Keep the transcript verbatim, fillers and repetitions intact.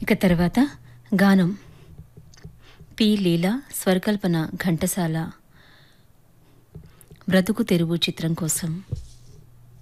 ఇక తర్వాత గానం పి లీల స్వరకల్పన ఘంటసాల బ్రతుకు తెరువు చిత్రం కోసం